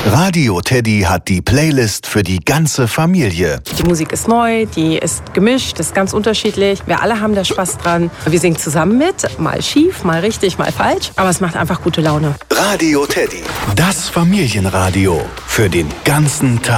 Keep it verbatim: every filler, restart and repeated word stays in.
Radio Teddy hat die Playlist für die ganze Familie. Die Musik ist neu, die ist gemischt, ist ganz unterschiedlich. Wir alle haben da Spaß dran. Wir singen zusammen mit, mal schief, mal richtig, mal falsch. Aber es macht einfach gute Laune. Radio Teddy, das Familienradio für den ganzen Tag.